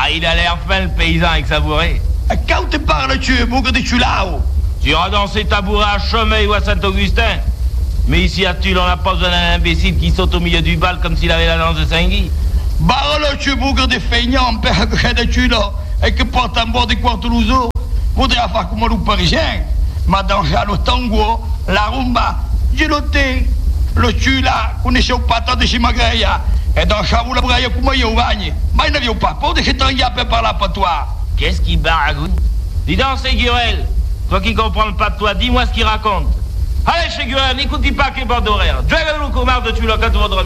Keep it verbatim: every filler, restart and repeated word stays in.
Ah, il a l'air fin, le paysan, avec sa bourrée. Quand tu parles, tu es bourre de Tulao. Tu iras danser ta bourrée à Chaumeil ou à Saint-Augustin. Mais ici à Tulle, on n'a pas besoin d'un imbécile qui saute au milieu du bal comme s'il avait la lance de Saint-Guy. Barolo, tu es bourre de feignant, père de Tulle, et que porte en bord de Quartoluso. Voudrait faire comme le parisien. Ma dansé le tango, la rumba, giloté, le Tula, connaissez pas tant de Chimagreia. Et dans Chavou la braille comme yo vagne. Mais il n'avait pas pour de que t'en y a par la patois. Qu'est-ce qui baragouine? Dis donc, c'est Gurel. Toi qui comprends le patois, dis-moi ce qu'il raconte. Allez, chez Gurel, n'écoute pas que les bords d'horaire. Drague le commard de Tulle quand tu vas